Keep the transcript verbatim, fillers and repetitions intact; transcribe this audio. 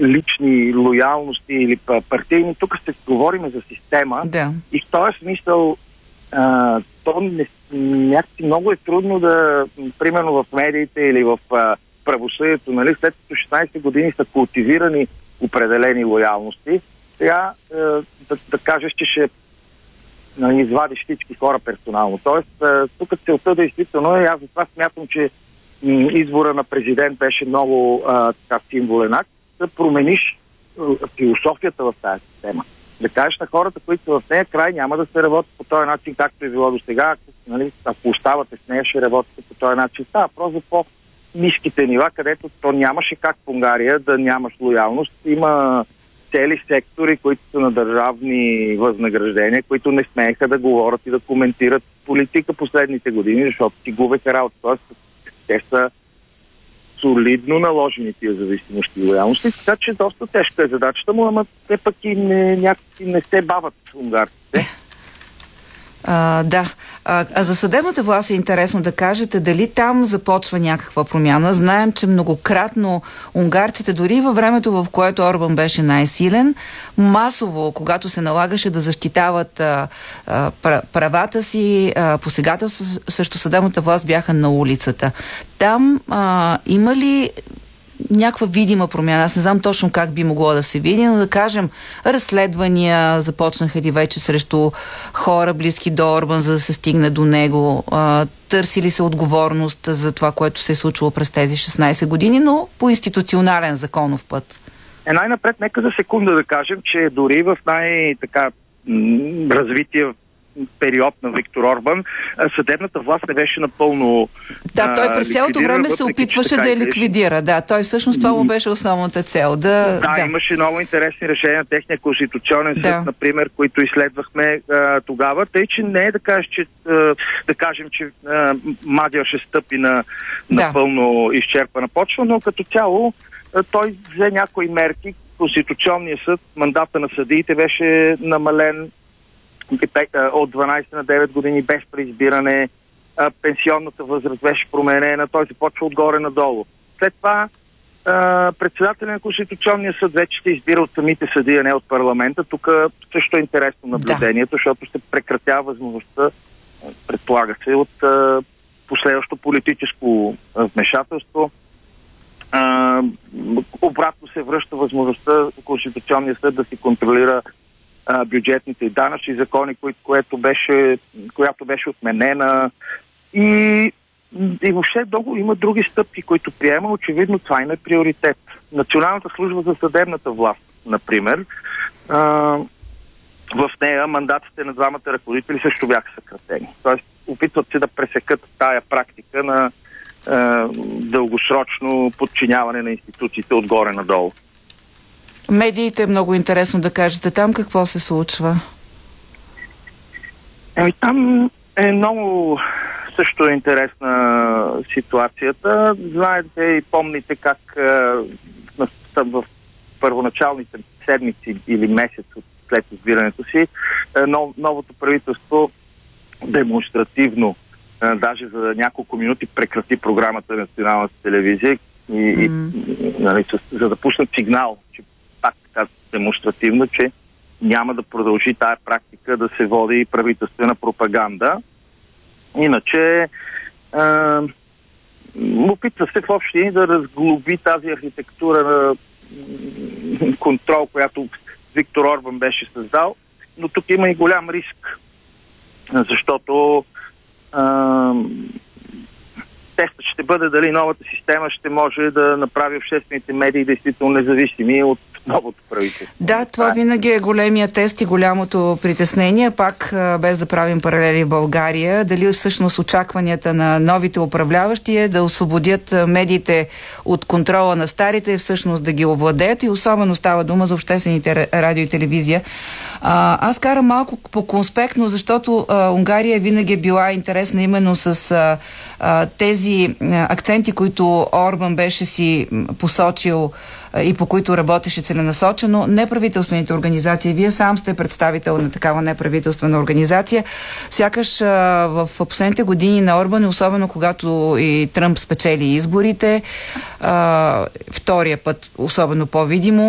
лични лоялности или партийни. Тук ще говорим за система. Да. И в този смисъл а, то не, някакси много е трудно да, примерно в медиите или в а, правосъдието, нали, след като шестнайсет години са култивирани определени лоялности, сега а, да, да кажеш, че ще нали, извадиш всички хора персонално. Тоест, а, тук целта действително е, аз затова смятам, че м, избора на президент беше много а, така символен акт, да промениш а, философията в тази система. Да кажеш на хората, които са в нея, край няма да се работят по този начин, както е било до сега. Ако, нали, ако оставате с нея, ще работите по този начин. Става просто по ниските нива, където то нямаше как в Унгария да нямаш лоялност. Има цели сектори, които са на държавни възнаграждения, които не смееха да говорят и да коментират политика последните години, защото си губеха работа. Тоест, те са солидно наложени тия зависимости и лоялности, така че доста тежка е задачата му, ама те пък и не, някакси не се бават унгарците. А, да. А, а за съдебната власт е интересно да кажете дали там започва някаква промяна. Знаем, че многократно унгарците, дори във времето, в което Орбан беше най-силен, масово, когато се налагаше да защитават а, а, правата си, а, посегателство срещу съдебната власт, бяха на улицата. Там а, има ли някаква видима промяна? Аз не знам точно как би могло да се види, но да кажем, разследвания започнаха ли вече срещу хора близки до Орбан, за да се стигне до него? А, търси ли се отговорност за това, което се е случило през тези шестнайсет години, но по институционален законов път? Е, най-напред, нека за секунда да кажем, че дори в най-така развитие период на Виктор Орбан, съдебната власт не беше напълно Да, той през цялото време се опитваше да я ликвидира. Да, той всъщност това му беше основната цел. Да, да, да. Имаше много интересни решения на техния конституционен съд, да. например, които изследвахме а, тогава. Тъй, че не е да, кажеш, че, а, да кажем, че а, Мадио ще стъпи на да. напълно изчерпана почва, но като цяло а, той взе някои мерки. Конституционният съд, мандата на съдиите беше намален от дванайсет на девет години без преизбиране, пенсионната възраст беше променена, той започва отгоре надолу. След това председателя на Конституционния съд вече се избира от самите съдии, а не от парламента. Тук също е интересно наблюдението, да. Защото се прекратява възможността, предполага се, от последващо политическо вмешателство. Обратно се връща възможността Конституционния съд да си контролира бюджетните и данъчни закони, което беше, която беше отменена. И, и въобще много има други стъпки, които приема. Очевидно това им е приоритет. Националната служба за съдебната власт, например, а, в нея мандатите на двамата ръководители също бяха съкратени. Тоест опитват се да пресекат тая практика на а, дългосрочно подчиняване на институциите отгоре надолу. Медиите е много интересно да кажете там какво се случва. Еми там е много също интересна ситуацията. Знаете и помните как е, в първоначалните седмици или месец след избирането си, е, нов, новото правителство демонстративно, е, даже за няколко минути прекрати програмата на националната телевизия и, mm. и нали, за да пуснат сигнал, че пак така демонстративно, че няма да продължи тая практика да се води правителствена пропаганда. Иначе а, опитва се в общини да разглоби тази архитектура на контрол, която Виктор Орбан беше създал, но тук има и голям риск, защото а, тестът ще бъде дали новата система ще може да направи обществените медии действително независими от новото правителство. Да, това винаги е големия тест и голямото притеснение. Пак, без да правим паралели в България, дали всъщност очакванията на новите управляващи е да освободят медиите от контрола на старите, всъщност да ги овладеят, и особено става дума за обществените радио и телевизия. А, аз карам малко по-конспектно, защото а, Унгария винаги е била интересна именно с а, а, тези акценти, които Орбан беше си посочил и по които работеше целенасочено. Неправителствените организации, вие сам сте представител на такава неправителствена организация, сякаш а, в последните години на Орбан, особено когато и Тръмп спечели изборите, а, втория път особено по-видимо,